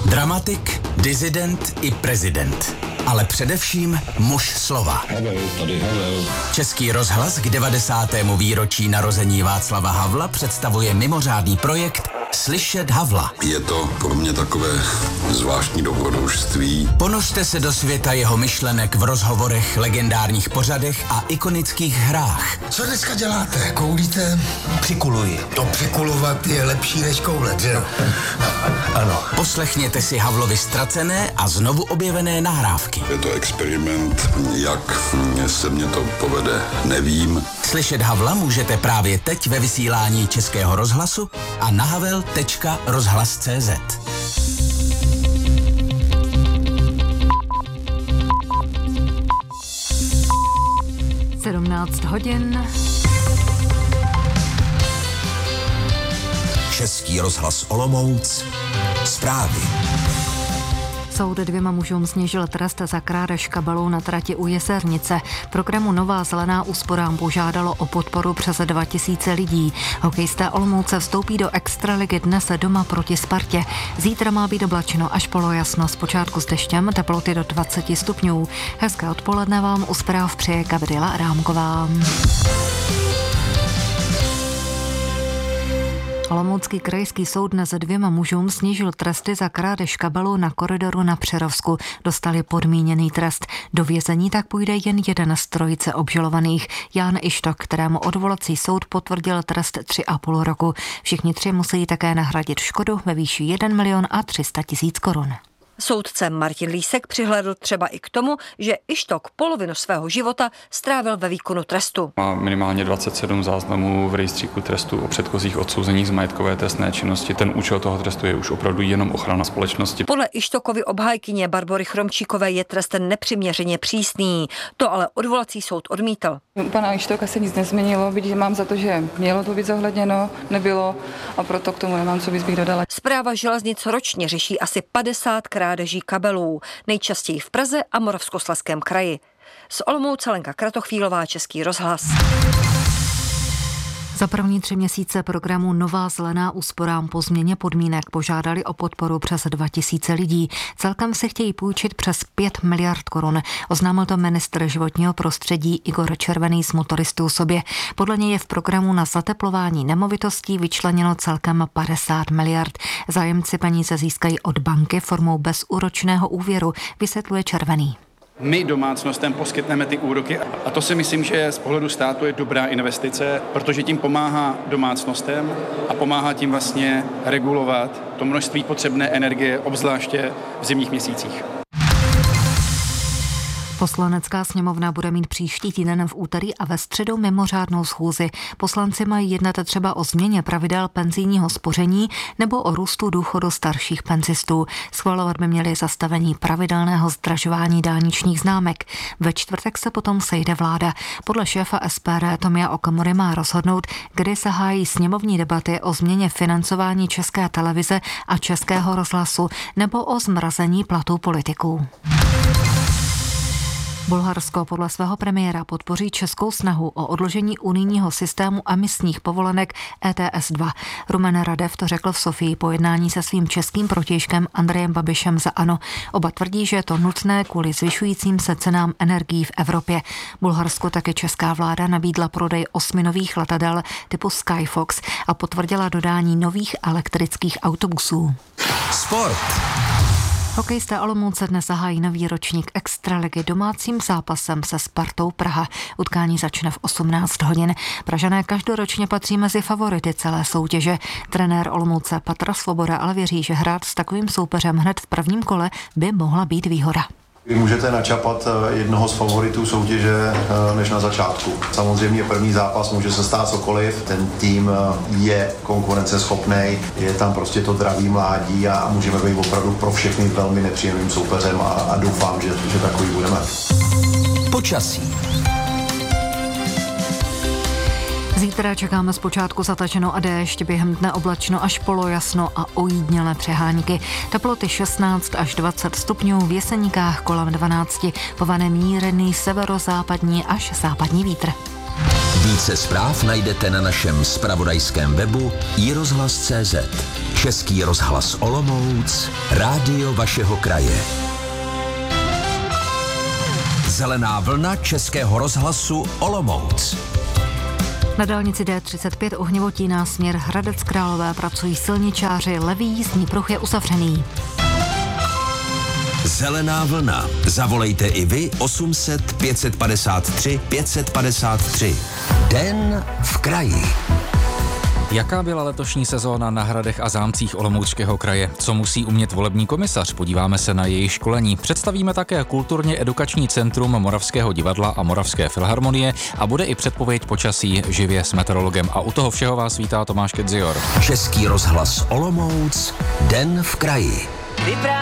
Dramatik, disident i prezident. Ale především muž slova. Havel. Český rozhlas k 90. výročí narození Václava Havla představuje mimořádný projekt Slyšet Havla. Je to pro mě takové zvláštní dobrodružství. Ponořte se do světa jeho myšlenek v rozhovorech, legendárních pořadech a ikonických hrách. Co dneska děláte? Koulíte? Přikuluji. To přikulovat je lepší než koulet, že jo? Ano. Poslechněte si Havlovi ztracené a znovu objevené nahrávky. Je to experiment, jak se mně to povede, nevím. Slyšet Havla můžete právě teď ve vysílání Českého rozhlasu a na havel.rozhlas.cz. hodin. Český rozhlas Olomouc. Zprávy. Soud 2 mužům snížil trest za krádež kabelů na trati u Jesernice. Programu Nová zelená úsporám požádalo o podporu přes 2000 lidí. Hokejisté Olomouce vstoupí do extraligy dnes doma proti Spartě. Zítra má být oblačno až polojasno, zpočátku s deštěm, teploty do 20 stupňů. Hezké odpoledne vám u zpráv přeje Gabriela Adámková. Olomoucký krajský soud dnes 2 mužům snížil tresty za krádež kabelu na koridoru na Přerovsku. Dostali podmíněný trest. Do vězení tak půjde jen jeden z trojice obžalovaných, Jan Ištok, kterému odvolací soud potvrdil trest 3,5 roku. Všichni 3 musí také nahradit škodu ve výši 1 300 000 korun. Soudce Martin Lísek přihlédl třeba i k tomu, že Ištok polovinu svého života strávil ve výkonu trestu. Má minimálně 27 záznamů v rejstříku trestu o předchozích odsouzeních z majetkové trestné činnosti. Ten účel toho trestu je už opravdu jenom ochrana společnosti. Podle Ištokovy obhájkyně Barbory Chromčíkové je trest nepřiměřeně přísný. To ale odvolací soud odmítl. U pana Ištoka se nic nezměnilo, byť mám za to, že mělo to být zohledněno, nebylo, a proto k tomu nemám co víc bych dodala. Správa železnic ročně řeší asi 50 krádeží kabelů, nejčastěji v Praze a Moravskoslezském kraji. Z Olomouce Lenka Kratochvílová, Český rozhlas. Za první 3 měsíce programu Nová zelená úsporám po změně podmínek požádali o podporu přes 2000 lidí. Celkem se chtějí půjčit přes 5 miliard korun. Oznámil to ministr životního prostředí Igor Červený z Motoristů sobě. Podle něj je v programu na zateplování nemovitostí vyčleněno celkem 50 miliard. Zájemci peníze získají od banky formou bezúročného úvěru, vysvětluje Červený. My domácnostem poskytneme ty úroky a to si myslím, že z pohledu státu je dobrá investice, protože tím pomáhá domácnostem a pomáhá tím vlastně regulovat to množství potřebné energie, obzvláště v zimních měsících. Poslanecká sněmovna bude mít příští týden v úterý a ve středu mimořádnou schůzi. Poslanci mají jednat třeba o změně pravidel penzijního spoření nebo o růstu důchodu starších penzistů. Schvalovat by měli zastavení pravidelného zdražování dálničních známek. Ve čtvrtek se potom sejde vláda. Podle šéfa SPD Tomia Okamury má rozhodnout, kdy zahájí sněmovní debaty o změně financování České televize a Českého rozhlasu nebo o zmrazení platů politiků. Bulharsko podle svého premiéra podpoří českou snahu o odložení unijního systému emisních povolenek ETS2. Rumen Radev to řekl v Sofii po jednání se svým českým protějškem Andrejem Babišem za ANO. Oba tvrdí, že je to nutné kvůli zvyšujícím se cenám energií v Evropě. Bulharsku také česká vláda nabídla prodej 8 nových letadel typu Skyfox a potvrdila dodání nových elektrických autobusů. Sport. Hokejisté Olomouce dnes zahájí nový ročník extraligy domácím zápasem se Spartou Praha. Utkání začne v 18 hodin. Pražané každoročně patří mezi favority celé soutěže. Trenér Olomouce Patr Svoboda ale věří, že hrát s takovým soupeřem hned v prvním kole by mohla být výhoda. Vy můžete načapat jednoho z favoritů soutěže než na začátku. Samozřejmě první zápas může se stát cokoliv, ten tým je konkurenceschopný, je tam prostě to dravý mládí a můžeme být opravdu pro všechny velmi nepříjemným soupeřem a doufám, že takový budeme. Počasí. Zítra čekáme zpočátku zataženo a déšť, během dne oblačno až polojasno a ojídnělé přehánky. Teploty 16 až 20 stupňů, v Jeseníkách kolem 12, povane mírný severozápadní až západní vítr. Více zpráv najdete na našem zpravodajském webu iRozhlas.cz. Český rozhlas Olomouc, rádio vašeho kraje. Zelená vlna Českého rozhlasu Olomouc. Na dálnici D35 u Hněvotína směr Hradec Králové pracují silničáři, levý jízdní pruh je uzavřený. Zelená vlna. Zavolejte i vy 800 553 553. Den v kraji. Jaká byla letošní sezóna na hradech a zámcích Olomouckého kraje? Co musí umět volební komisař? Podíváme se na jejich školení. Představíme také kulturně edukační centrum Moravského divadla a Moravské filharmonie a bude i předpověď počasí živě s meteorologem. A u toho všeho vás vítá Tomáš Kedzior. Český rozhlas Olomouc. Den v kraji.